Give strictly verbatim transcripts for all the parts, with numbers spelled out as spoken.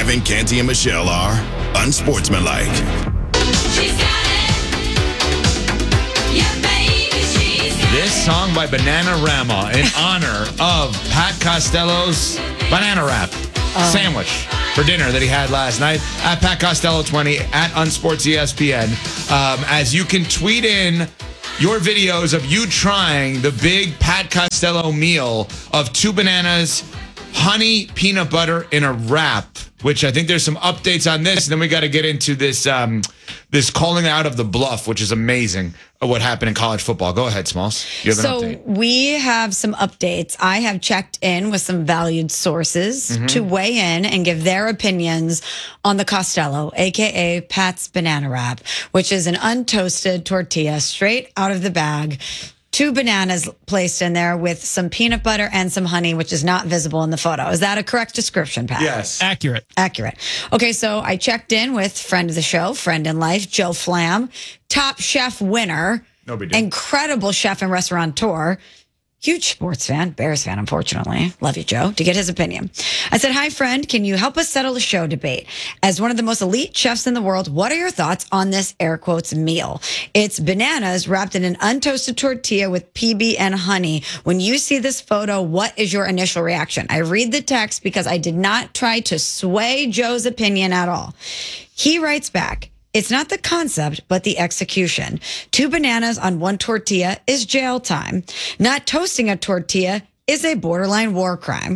Evan, Canty, and Michelle are unsportsmanlike. She's got it. Yeah, baby, she's got This song by Bananarama in honor of Pat Costello's banana wrap sandwich for dinner that he had last night at Pat Costello twenty at Unsports E S P N. Um, as you can tweet in your videos of you trying the big Pat Costello meal of two bananas, honey, peanut butter in a wrap, which I think there's some updates on this. And then we got to get into this um, this calling out of the bluff, which is amazing, of what happened in college football. Go ahead, Smalls. You have an So update. we have some updates. I have checked in with some valued sources Mm-hmm. to weigh in and give their opinions on the Costello, a k a. Pat's Banana Wrap, which is an untoasted tortilla straight out of the bag. Two bananas placed in there with some peanut butter and some honey, which is not visible in the photo. Is that a correct description, Pat? Yes. Accurate. Accurate. Okay, so I checked in with friend of the show, friend in life, Joe Flam, Top Chef winner, No big deal. incredible chef and restaurateur, huge sports fan, Bears fan, unfortunately. Love you, Joe, to get his opinion. I said, hi, friend, can you help us settle the show debate? As one of the most elite chefs in the world, what are your thoughts on this air quotes meal? It's bananas wrapped in an untoasted tortilla with P B and honey. When you see this photo, what is your initial reaction? I read the text because I did not try to sway Joe's opinion at all. He writes back, it's not the concept, but the execution. Two bananas on one tortilla is jail time. Not toasting a tortilla is a borderline war crime.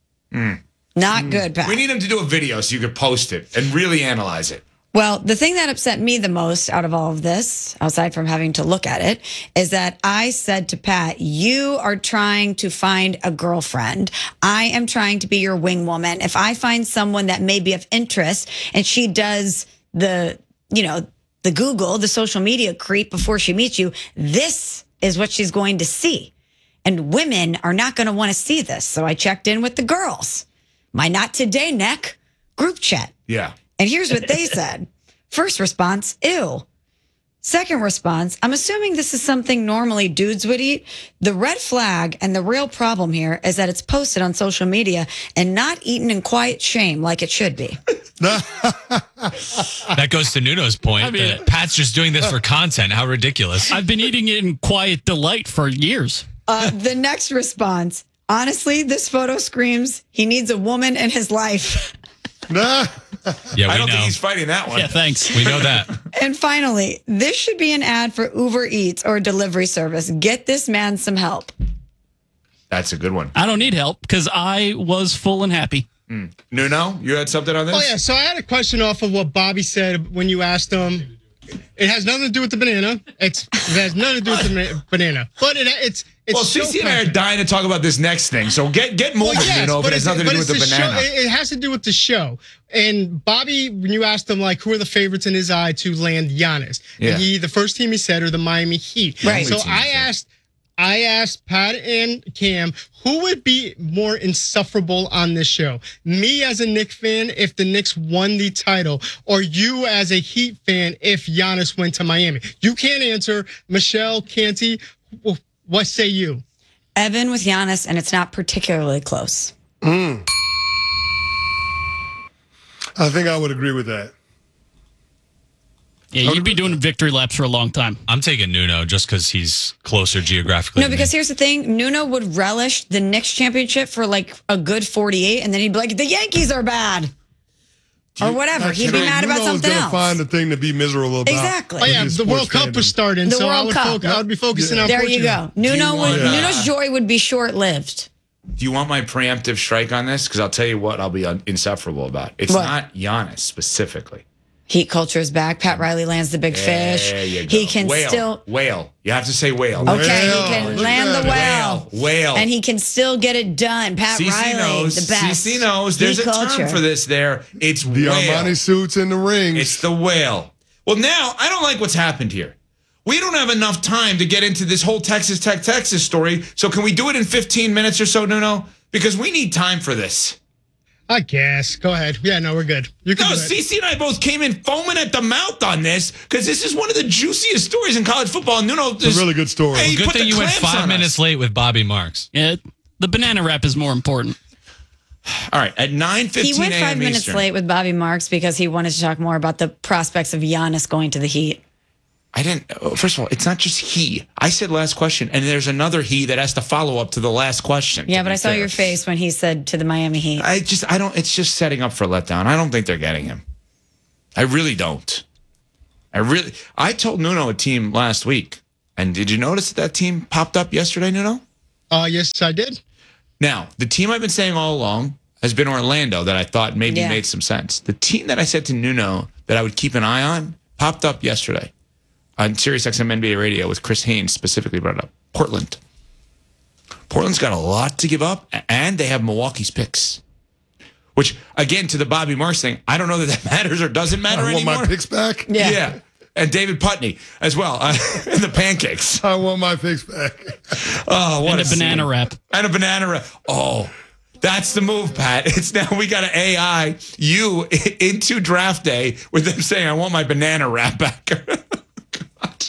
Not good, Pat. We need him to do a video so you could post it and really analyze it. Well, the thing that upset me the most out of all of this, aside from having to look at it, is that I said to Pat, you are trying to find a girlfriend. I am trying to be your wing woman. If I find someone that may be of interest and she does the, you know, the Google, the social media creep before she meets you, this is what she's going to see. And women are not going to want to see this. So I checked in with the girls. My Not Today Neck group chat. Yeah. And here's what they said. First response, ew. Second response, I'm assuming this is something normally dudes would eat. The red flag and the real problem here is that it's posted on social media and not eaten in quiet shame like it should be. That goes to Nuno's point. I mean- that Pat's just doing this for content. How ridiculous. I've been eating it in quiet delight for years. Uh, the next response, honestly, this photo screams he needs a woman in his life. Yeah, we I don't know. think he's fighting that one. Yeah, thanks. We know that. And finally, this should be an ad for Uber Eats or a delivery service. Get this man some help. That's a good one. I don't need help because I was full and happy. Nuno, you had something on this? Oh, yeah. So I had a question off of what Bobby said when you asked him. It has nothing to do with the banana. It's, it has nothing to do with the ma- banana. But it, it's it's Well, so C C and I are perfect. dying to talk about this next thing. So get get moving, Well, yes, Nuno, but it but has it's- nothing to but do with it's the show- banana. it, it has to do with the show. And Bobby, when you asked him, like, who are the favorites in his eye to land Giannis? Yeah. And he, the first team he said are the Miami Heat. Right. So Only team he I said. asked, I asked Pat and Cam, who would be more insufferable on this show? Me as a Knicks fan if the Knicks won the title, or you as a Heat fan if Giannis went to Miami? You can't answer. Michelle, Canty, wh- what say you? Evan with Giannis, and it's not particularly close. I think I would agree with that. Yeah, you'd be doing victory laps for a long time. I'm taking Nuno just because he's closer geographically. No, to me. because here's the thing. Nuno would relish the Knicks championship for like a good forty-eight, and then he'd be like, the Yankees are bad. Or whatever. He'd be Actually, mad about Nuno's something gonna else. find a thing to be miserable about. Exactly. Oh, yeah, With his the World sports Cup was fandom. starting, The so I World would, Cup. foc- I would be focusing on There you Portugal. go. Nuno you would, want, uh, Nuno's joy would be short-lived. Do you want my preemptive strike on this? Because I'll tell you what I'll be un- insufferable about. It's What? not Giannis specifically. Heat culture is back. Pat Riley lands the big fish. There you go. He can whale. still... Whale. You have to say whale. Okay, Whale. he can Look land at the that. whale. Whale. And he can still get it done. Pat C C Riley, knows. the best. C C knows. There's Heat a culture. term for this there. It's The whale. Armani suits in the rings. It's the whale. Well, now, I don't like what's happened here. We don't have enough time to get into this whole Texas Tech Texas story. So can we do it in fifteen minutes or so, Nuno? Because we need time for this. I guess. Go ahead. Yeah, no, we're good. You can No, do it. C C and I both came in foaming at the mouth on this because this is one of the juiciest stories in college football. And Nuno, It's a really good story. Hey, Well, good put thing the you went clamps five on minutes us. late with Bobby Marks. Yeah, the banana wrap is more important. All right, at nine He fifteen went a.m. five minutes Eastern. late with Bobby Marks because he wanted to talk more about the prospects of Giannis going to the Heat. I didn't. First of all, it's not just he. I said last question, and there's another he that has to follow up to the last question. Yeah, to but be I saw fair. your face when he said to the Miami Heat. I just, I don't. It's just setting up for a letdown. I don't think they're getting him. I really don't. I really. I told Nuno a team last week, and did you notice that that team popped up yesterday, Nuno? Uh, yes, I did. Now, the team I've been saying all along has been Orlando that I thought maybe Yeah. made some sense. The team that I said to Nuno that I would keep an eye on popped up yesterday on SiriusXM N B A radio with Chris Haynes specifically brought it up. Portland. Portland's got a lot to give up, and they have Milwaukee's picks. Which, again, to the Bobby Marks thing, I don't know that that matters or doesn't matter I want anymore. my picks back. Yeah. Yeah. And David Putney as well. Uh, and the pancakes. I want my picks back. Oh, what And a, a banana scene. wrap. And a banana wrap. Oh, that's the move, Pat. It's now we got to A I you into draft day with them saying, I want my banana wrap back. God.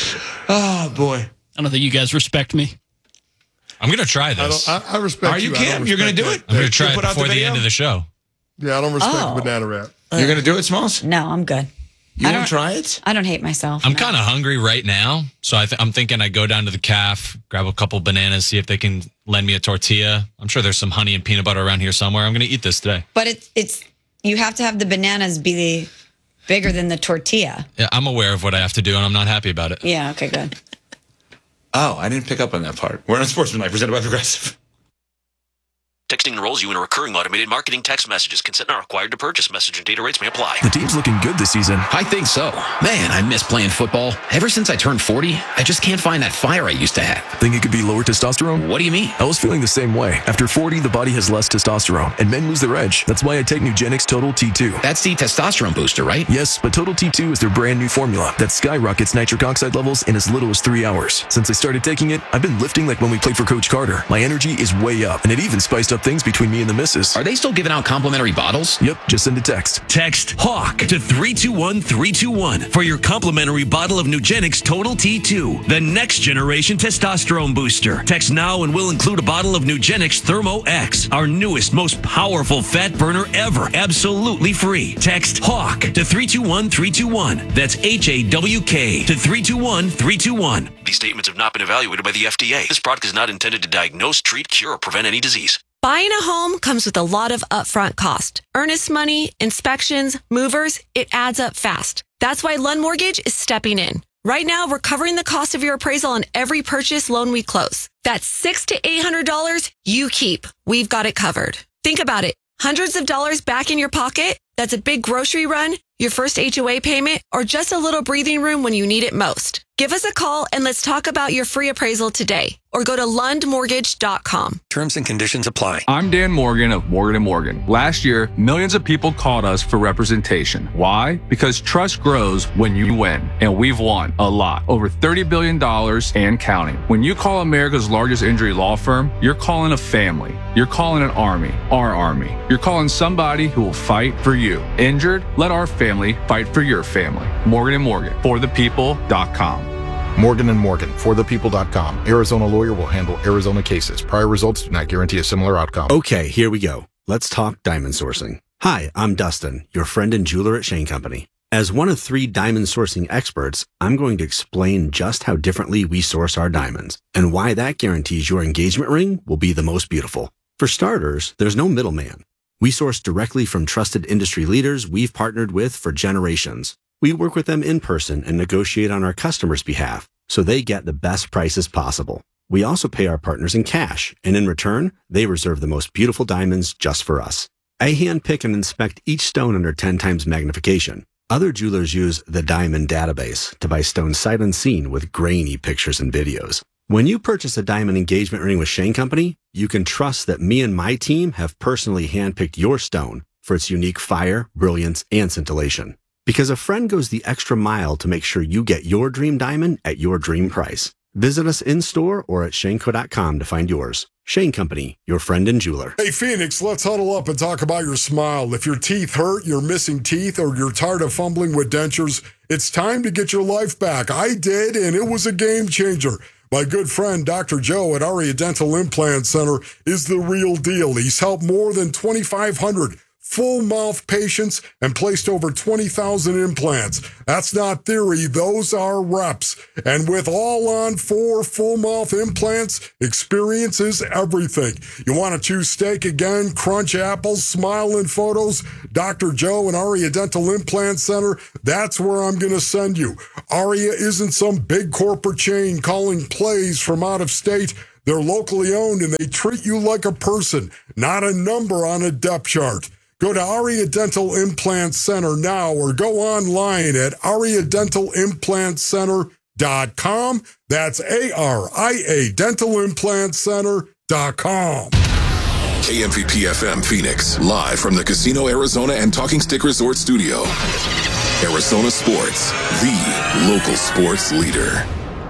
Oh, boy. I don't think you guys respect me. I'm going to try I, this. don't, I, I respect Are you, I don't Cam? You're going to do respect it? I'm going to try You'll it put out before the, video? end of the show. that. Yeah, I don't respect Oh. the banana wrap. You're going to do it, Smalls? No, I'm good. You I want don't- to try it? I don't hate myself. I'm no. kind of hungry right now, so I th- I'm thinking I go down to the calf, grab a couple bananas, see if they can lend me a tortilla. I'm sure there's some honey and peanut butter around here somewhere. I'm going to eat this today. But it's it's you have to have the bananas be bigger than the tortilla. Yeah, I'm aware of what I have to do, and I'm not happy about it. Yeah, okay, good. Oh, I didn't pick up on that part. We're on Sportsman Life, presented by Progressive. Texting enrolls you in a recurring automated marketing text messages. Consent not required to purchase. Message and data rates may apply. The team's looking good this season. I think so. Man, I miss playing football. Ever since I turned forty, I just can't find that fire I used to have. Think it could be lower testosterone? What do you mean? I was feeling the same way. After forty, the body has less testosterone, and men lose their edge. That's why I take Nugenix Total T two. That's the testosterone booster, right? Yes, but Total T two is their brand new formula that skyrockets nitric oxide levels in as little as three hours. Since I started taking it, I've been lifting like when we played for Coach Carter. My energy is way up, and it even spiced up things between me and the missus. Are they still giving out complimentary bottles? Yep, just send a text. Text HAWK to three two one three two one for your complimentary bottle of Nugenix Total T two, the next generation testosterone booster. Text now and we'll include a bottle of Nugenix Thermo X, our newest, most powerful fat burner ever, absolutely free. Text HAWK to three two one three two one. That's H A W K to three two one three two one. These statements have not been evaluated by the F D A. This product is not intended to diagnose, treat, cure, or prevent any disease. Buying a home comes with a lot of upfront cost. Earnest money, inspections, movers, it adds up fast. That's why Lund Mortgage is stepping in. Right now, we're covering the cost of your appraisal on every purchase loan we close. That's six hundred to eight hundred dollars you keep. We've got it covered. Think about it. Hundreds of dollars back in your pocket? That's a big grocery run, your first H O A payment, or just a little breathing room when you need it most. Give us a call and let's talk about your free appraisal today. Or go to lund mortgage dot com. Terms and conditions apply. I'm Dan Morgan of Morgan and Morgan. Last year, millions of people called us for representation. Why? Because trust grows when you win. And we've won a lot. Over thirty billion dollars and counting. When you call America's largest injury law firm, you're calling a family. You're calling an army. Our army. You're calling somebody who will fight for you. Injured? Let our family fight for your family. Morgan and Morgan. For the people dot com. Morgan and Morgan, for the people dot com. Arizona lawyer will handle Arizona cases. Prior results do not guarantee a similar outcome. Okay, here we go. Let's talk diamond sourcing. Hi, I'm Dustin, your friend and jeweler at Shane Company. As one of three diamond sourcing experts, I'm going to explain just how differently we source our diamonds and why that guarantees your engagement ring will be the most beautiful. For starters, there's no middleman. We source directly from trusted industry leaders we've partnered with for generations. We work with them in person and negotiate on our customers' behalf so they get the best prices possible. We also pay our partners in cash, and in return, they reserve the most beautiful diamonds just for us. I handpick and inspect each stone under ten times magnification. Other jewelers use the Diamond Database to buy stones sight unseen with grainy pictures and videos. When you purchase a diamond engagement ring with Shane Company, you can trust that me and my team have personally handpicked your stone for its unique fire, brilliance, and scintillation. Because a friend goes the extra mile to make sure you get your dream diamond at your dream price. Visit us in-store or at shane co dot com to find yours. Shane Company, your friend and jeweler. Hey, Phoenix, let's huddle up and talk about your smile. If your teeth hurt, you're missing teeth, or you're tired of fumbling with dentures, it's time to get your life back. I did, and it was a game changer. My good friend, Doctor Joe at Aria Dental Implant Center, is the real deal. He's helped more than twenty-five hundred full mouth patients and placed over twenty thousand implants. That's not theory, those are reps. And with all on four full mouth implants, experience is everything. You want to choose steak again, crunch apples, smile in photos? Doctor Joe and Aria Dental Implant Center, that's where I'm going to send you. Aria isn't some big corporate chain calling plays from out of state. They're locally owned and they treat you like a person, not a number on a depth chart. Go to Aria Dental Implant Center now or go online at aria dental implant center dot com. That's A R I A dental implant center dot com. K M V P F M Phoenix, live from the Casino Arizona and Talking Stick Resort Studio. Arizona Sports, the local sports leader.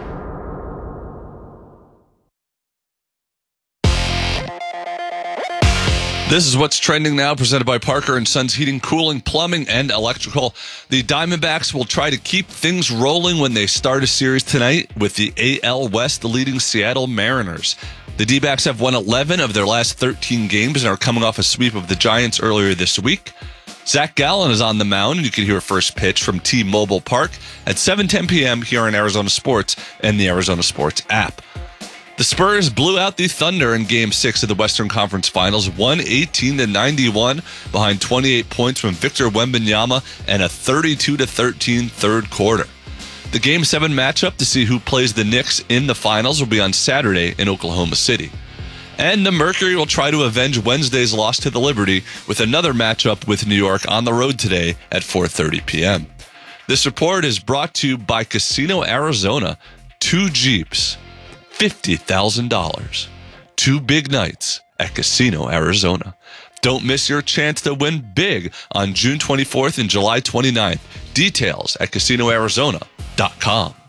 This is what's trending now, presented by Parker and Sons Heating, Cooling, Plumbing, and Electrical. The Diamondbacks will try to keep things rolling when they start a series tonight with the A L West leading Seattle Mariners. The D-backs have won eleven of their last thirteen games and are coming off a sweep of the Giants earlier this week. Zach Gallen is on the mound, and you can hear first pitch from T-Mobile Park at seven ten p.m. here on Arizona Sports and the Arizona Sports app. The Spurs blew out the Thunder in Game six of the Western Conference Finals, won eighteen to ninety-one behind twenty-eight points from Victor Wembanyama and a thirty-two to thirteen third quarter. The Game seven matchup to see who plays the Knicks in the finals will be on Saturday in Oklahoma City. And the Mercury will try to avenge Wednesday's loss to the Liberty with another matchup with New York on the road today at four thirty p.m. This report is brought to you by Casino Arizona. Two Jeeps, fifty thousand dollars. Two big nights at Casino Arizona. Don't miss your chance to win big on June twenty-fourth and July twenty-ninth. Details at casino arizona dot com.